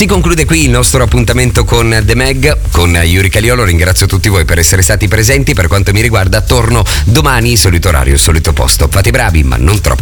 Si conclude qui il nostro appuntamento con The Meg, con Yuri Caliolo. Ringrazio tutti voi per essere stati presenti. Per quanto mi riguarda, torno domani, solito orario, solito posto. Fate i bravi, ma non troppo.